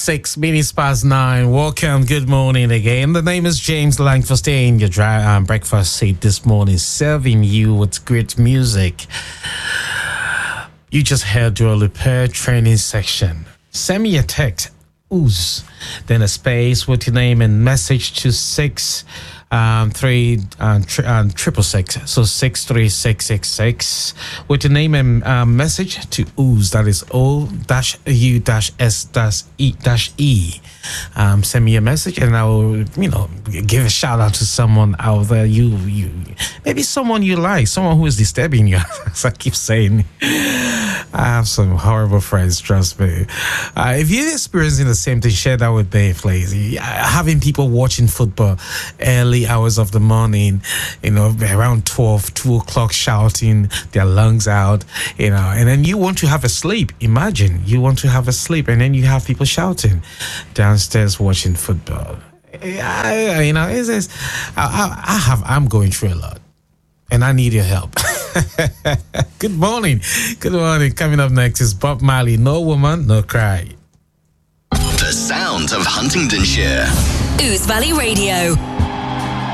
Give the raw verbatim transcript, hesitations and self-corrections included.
Six minutes past nine. Welcome. Good morning again. The name is James Langford, your dry um, breakfast seat this morning, serving you with great music. You just heard your repair training section. Send me a text, ooze, then a space with your name and message to six um three um, tri- um triple six. So six three six six six with your name and um, message to ooze. That is O dash U dash S dash E dash E. Um, send me a message and I will, you know, give a shout out to someone out there. You, you, maybe someone you like, someone who is disturbing you. As I keep saying, I have some horrible friends. Trust me. Uh, if you're experiencing the same thing, share that with Dave, please. Having people watching football early hours of the morning, you know, around twelve, two o'clock, shouting their lungs out, you know, and then you want to have a sleep. Imagine you want to have a sleep, and then you have people shouting downstairs watching football. I, you know, it's, it's, I, I, I have, I'm going through a lot, and I need your help. Good morning. Good morning. Coming up next is Bob Marley. No Woman, No Cry. The sound of Huntingdonshire. Ooze Valley Radio.